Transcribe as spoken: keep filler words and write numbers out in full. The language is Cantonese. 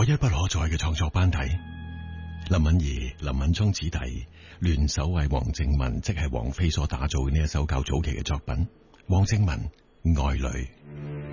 可一不可再嘅創作班底，林敏怡、林敏聰子弟聯手為黃正文，即係王菲所打造嘅呢一首較早期嘅作品《黃正文愛侶》。